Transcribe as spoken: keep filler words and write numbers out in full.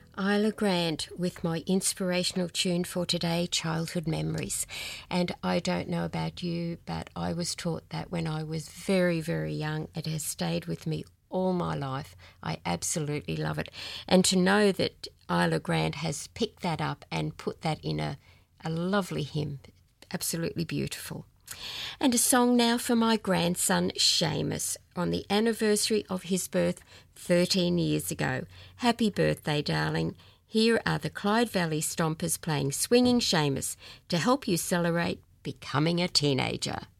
Isla Grant with my inspirational tune for today, Childhood Memories. And I don't know about you, but I was taught that when I was very, very young. It has stayed with me all my life. I absolutely love it. And to know that Isla Grant has picked that up and put that in a, a lovely hymn, absolutely beautiful. And a song now for my grandson Seamus on the anniversary of his birth thirteen years ago. Happy birthday, darling. Here are the Clyde Valley Stompers playing Swinging Seamus to help you celebrate becoming a teenager.